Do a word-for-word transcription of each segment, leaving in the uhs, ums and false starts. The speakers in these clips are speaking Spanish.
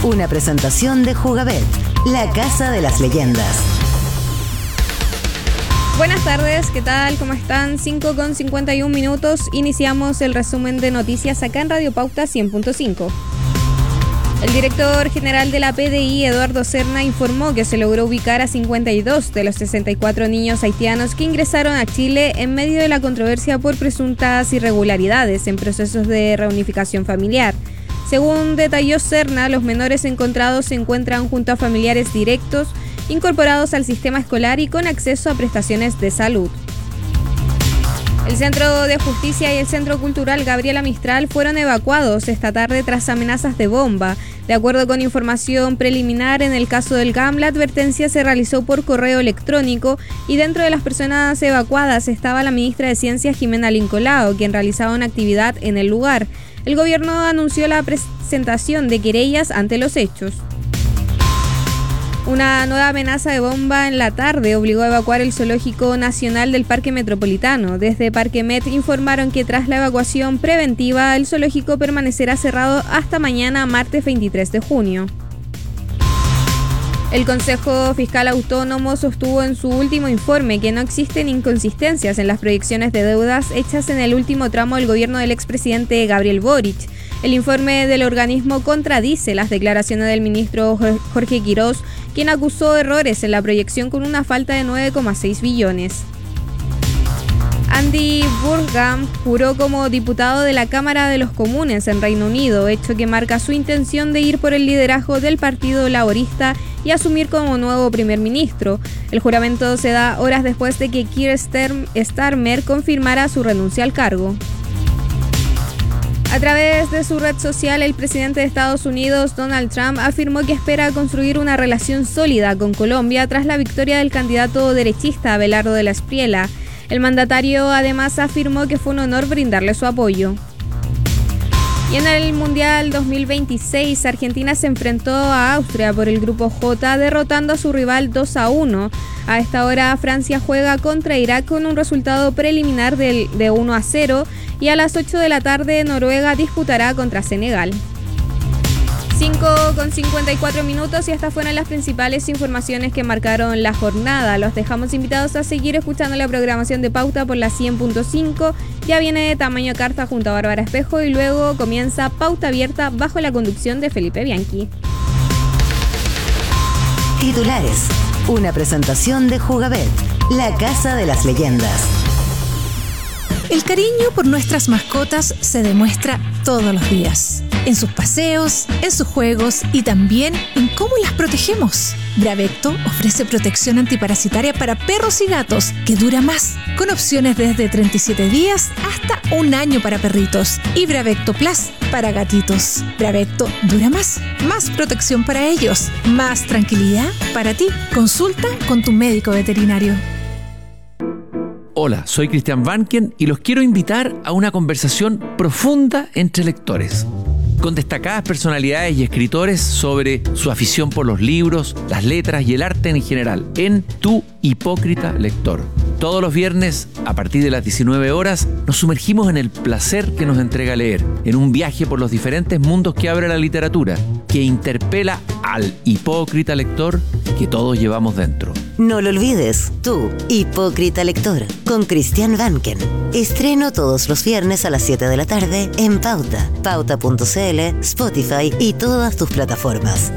Una presentación de Jugabet, la casa de las leyendas. Buenas tardes, ¿qué tal? ¿Cómo están? cinco con cincuenta y un minutos. Iniciamos el resumen de noticias acá en Radio Pauta cien punto cinco. El director general de la P D I, Eduardo Serna, informó que se logró ubicar a cincuenta y dos de los sesenta y cuatro niños haitianos que ingresaron a Chile en medio de la controversia por presuntas irregularidades en procesos de reunificación familiar. Según detalló Serna, los menores encontrados se encuentran junto a familiares directos, incorporados al sistema escolar y con acceso a prestaciones de salud. El Centro de Justicia y el Centro Cultural Gabriela Mistral fueron evacuados esta tarde tras amenazas de bomba. De acuerdo con información preliminar, en el caso del G A M, la advertencia se realizó por correo electrónico y dentro de las personas evacuadas estaba la ministra de Ciencias, Jimena Lincolao, quien realizaba una actividad en el lugar. El gobierno anunció la presentación de querellas ante los hechos. Una nueva amenaza de bomba en la tarde obligó a evacuar el Zoológico Nacional del Parque Metropolitano. Desde Parque Met informaron que tras la evacuación preventiva, el zoológico permanecerá cerrado hasta mañana, martes veintitrés de junio. El Consejo Fiscal Autónomo sostuvo en su último informe que no existen inconsistencias en las proyecciones de deudas hechas en el último tramo del gobierno del expresidente Gabriel Boric. El informe del organismo contradice las declaraciones del ministro Jorge Quirós, quien acusó errores en la proyección con una falta de nueve coma seis billones. Andy Burnham juró como diputado de la Cámara de los Comunes en Reino Unido, hecho que marca su intención de ir por el liderazgo del Partido Laborista y asumir como nuevo primer ministro. El juramento se da horas después de que Keir Starmer confirmara su renuncia al cargo. A través de su red social, el presidente de Estados Unidos, Donald Trump, afirmó que espera construir una relación sólida con Colombia tras la victoria del candidato derechista Abelardo de la Espriella. El mandatario además afirmó que fue un honor brindarle su apoyo. Y en el Mundial dos mil veintiséis, Argentina se enfrentó a Austria por el Grupo J, derrotando a su rival dos a uno. A esta hora, Francia juega contra Irak con un resultado preliminar de, de uno a cero y a las ocho de la tarde Noruega disputará contra Senegal. cinco con cincuenta y cuatro minutos y estas fueron las principales informaciones que marcaron la jornada. Los dejamos invitados a seguir escuchando la programación de Pauta por la cien punto cinco. Ya viene Tamaño Carta junto a Bárbara Espejo y luego comienza Pauta Abierta bajo la conducción de Felipe Bianchi. Titulares. Una presentación de Jugabet, la casa de las leyendas. El cariño por nuestras mascotas se demuestra todos los días, en sus paseos, en sus juegos y también en cómo las protegemos. Bravecto ofrece protección antiparasitaria para perros y gatos que dura más, con opciones desde treinta y siete días hasta un año para perritos y Bravecto Plus para gatitos. Bravecto dura más, más protección para ellos, más tranquilidad para ti. Consulta con tu médico veterinario. Hola, soy Cristian Vanken y los quiero invitar a una conversación profunda entre lectores, con destacadas personalidades y escritores sobre su afición por los libros, las letras y el arte en general, en Tu Hipócrita Lector. Todos los viernes, a partir de las diecinueve horas, nos sumergimos en el placer que nos entrega leer, en un viaje por los diferentes mundos que abre la literatura, que interpela al hipócrita lector que todos llevamos dentro. No lo olvides, Tu Hipócrita Lector, con Cristian Vanken. Estreno todos los viernes a las siete de la tarde en Pauta, pauta punto c l, Spotify y todas tus plataformas.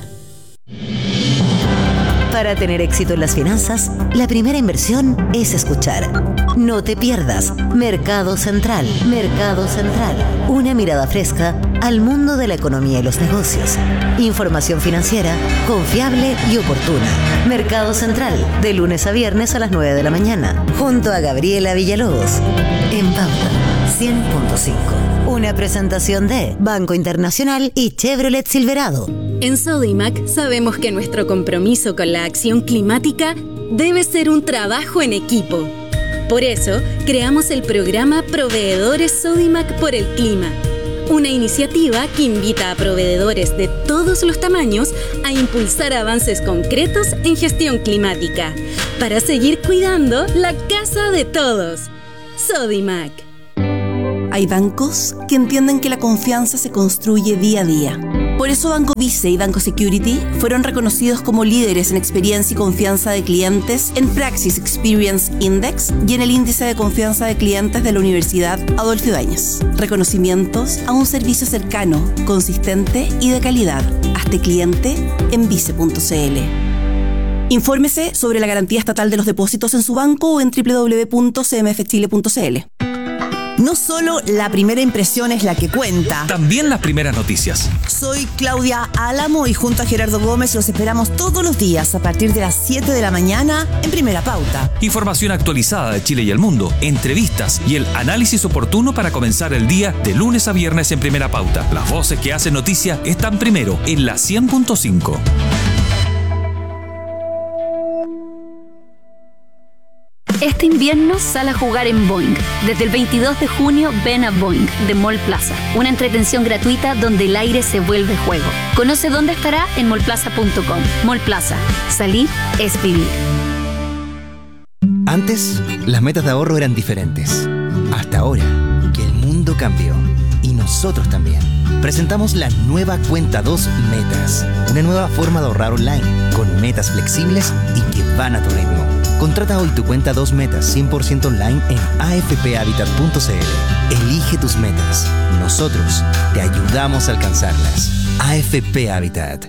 Para tener éxito en las finanzas, la primera inversión es escuchar. No te pierdas Mercado Central. Mercado Central. Una mirada fresca al mundo de la economía y los negocios. Información financiera confiable y oportuna. Mercado Central, de lunes a viernes a las nueve de la mañana, junto a Gabriela Villalobos. En Pauta cien punto cinco. Una presentación de Banco Internacional y Chevrolet Silverado. En Sodimac sabemos que nuestro compromiso con la acción climática debe ser un trabajo en equipo. Por eso, creamos el programa Proveedores Sodimac por el Clima, una iniciativa que invita a proveedores de todos los tamaños a impulsar avances concretos en gestión climática, para seguir cuidando la casa de todos. Sodimac. Hay bancos que entienden que la confianza se construye día a día. Por eso Banco Vice y Banco Security fueron reconocidos como líderes en experiencia y confianza de clientes en Praxis Experience Index y en el índice de confianza de clientes de la Universidad Adolfo Ibáñez. Reconocimientos a un servicio cercano, consistente y de calidad. Hazte cliente en vice punto c l. Infórmese sobre la garantía estatal de los depósitos en su banco o en doble u doble u doble u punto c m f chile punto c l. No solo la primera impresión es la que cuenta. También las primeras noticias. Soy Claudia Álamo y junto a Gerardo Gómez los esperamos todos los días a partir de las siete de la mañana en Primera Pauta. Información actualizada de Chile y el mundo, entrevistas y el análisis oportuno para comenzar el día de lunes a viernes en Primera Pauta. Las voces que hacen noticia están primero en la cien punto cinco. Este invierno sal a jugar en Boing. Desde el veintidós de junio ven a Boing de Mall Plaza, una entretención gratuita donde el aire se vuelve juego. Conoce dónde estará en mall plaza punto com. Mall Plaza. Salir es vivir. Antes, las metas de ahorro eran diferentes. Hasta ahora, que el mundo cambió. Y nosotros también. Presentamos la nueva Cuenta dos Metas. Una nueva forma de ahorrar online, con metas flexibles y que van a tu ritmo. Contrata hoy tu cuenta dos Metas cien por ciento online en a f p habitat punto c l. Elige tus metas. Nosotros te ayudamos a alcanzarlas. A F P Habitat.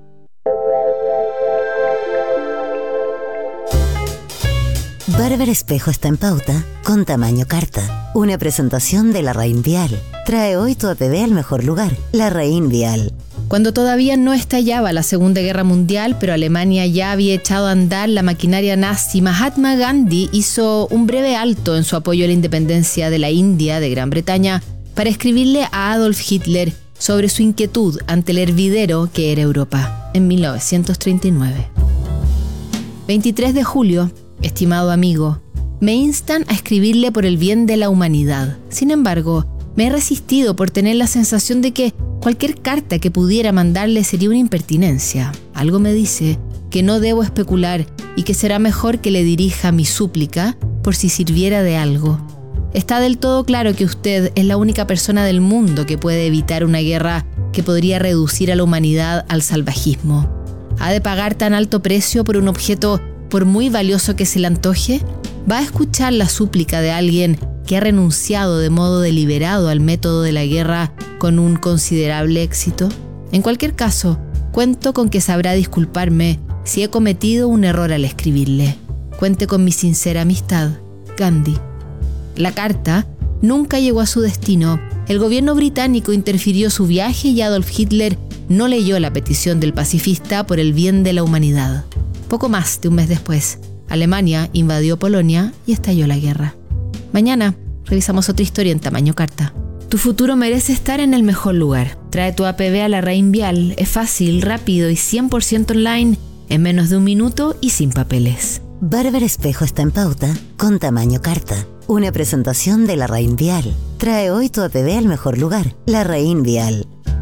Barber Espejo está en pauta con tamaño carta. Una presentación de Larraín Vial. Trae hoy tu A P B al mejor lugar, Larraín Vial. Cuando todavía no estallaba la Segunda Guerra Mundial, pero Alemania ya había echado a andar la maquinaria nazi, Mahatma Gandhi hizo un breve alto en su apoyo a la independencia de la India, de Gran Bretaña, para escribirle a Adolf Hitler sobre su inquietud ante el hervidero que era Europa, en mil novecientos treinta y nueve. veintitrés de julio, estimado amigo, me instan a escribirle por el bien de la humanidad. Sin embargo, me he resistido por tener la sensación de que cualquier carta que pudiera mandarle sería una impertinencia. Algo me dice que no debo especular y que será mejor que le dirija mi súplica por si sirviera de algo. Está del todo claro que usted es la única persona del mundo que puede evitar una guerra que podría reducir a la humanidad al salvajismo. ¿Ha de pagar tan alto precio por un objeto por muy valioso que se le antoje? ¿Va a escuchar la súplica de alguien que ha renunciado de modo deliberado al método de la guerra con un considerable éxito? En cualquier caso, cuento con que sabrá disculparme si he cometido un error al escribirle. Cuente con mi sincera amistad, Gandhi. La carta nunca llegó a su destino. El gobierno británico interfirió su viaje y Adolf Hitler no leyó la petición del pacifista por el bien de la humanidad. Poco más de un mes después, Alemania invadió Polonia y estalló la guerra. Mañana revisamos otra historia en tamaño carta. Tu futuro merece estar en el mejor lugar. Trae tu A P B a Larraín Vial. Es fácil, rápido y cien por ciento online, en menos de un minuto y sin papeles. Barber Espejo está en pauta con tamaño carta. Una presentación de Larraín Vial. Trae hoy tu A P B al mejor lugar, Larraín Vial.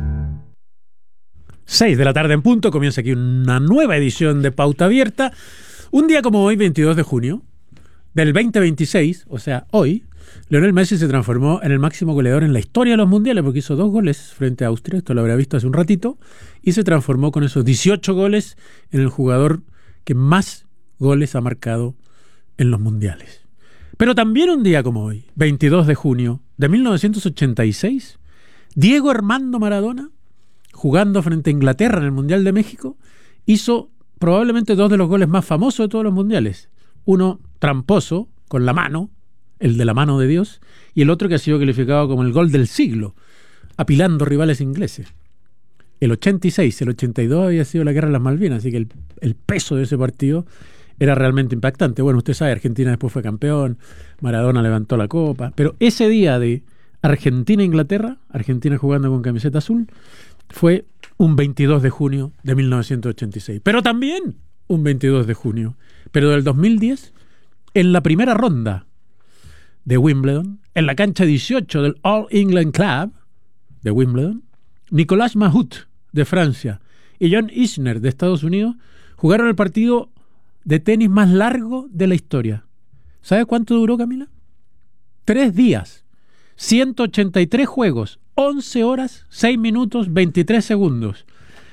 seis de la tarde en punto, comienza aquí una nueva edición de Pauta Abierta. Un día como hoy, veintidós de junio del veinte veintiséis, o sea, hoy, Lionel Messi se transformó en el máximo goleador en la historia de los mundiales porque hizo dos goles frente a Austria, esto lo habrá visto hace un ratito, y se transformó con esos dieciocho goles en el jugador que más goles ha marcado en los mundiales. Pero también un día como hoy, veintidós de junio de mil novecientos ochenta y seis, Diego Armando Maradona, jugando frente a Inglaterra en el Mundial de México, hizo probablemente dos de los goles más famosos de todos los mundiales. Uno tramposo, con la mano, el de la mano de Dios, y el otro que ha sido calificado como el gol del siglo, apilando rivales ingleses. El ochenta y seis, el ochenta y dos había sido la guerra de las Malvinas, así que el, el peso de ese partido era realmente impactante. Bueno, usted sabe, Argentina después fue campeón, Maradona levantó la copa, pero ese día de Argentina-Inglaterra, Argentina jugando con camiseta azul, fue un veintidós de junio de mil novecientos ochenta y seis. Pero también un veintidós de junio, pero del dos mil diez, en la primera ronda de Wimbledon, en la cancha dieciocho del All England Club de Wimbledon, Nicolas Mahut de Francia y John Isner de Estados Unidos jugaron el partido de tenis más largo de la historia. ¿Sabe cuánto duró, Camila? Tres días, ciento ochenta y tres juegos, once horas, seis minutos, veintitrés segundos.